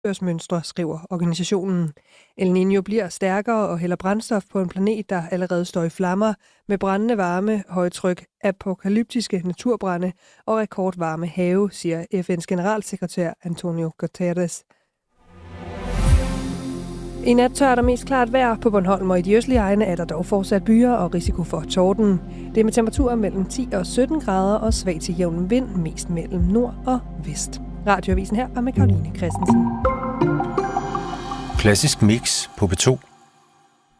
nedbørsmønstre, skriver organisationen. El Niño bliver stærkere og hælder brændstof på en planet, der allerede står i flammer med brændende varme, højtryk, apokalyptiske naturbrande og rekordvarme have, siger FN's generalsekretær Antonio Guterres. I nat tørt og mest klart vejr. På Bornholm og i de østlige egne er der dog fortsat byer og risiko for torden. Det er med temperaturer mellem 10 og 17 grader og svag til jævn vind, mest mellem nord og vest. Radioavisen her var med Karoline Christensen. Klassisk mix på P2.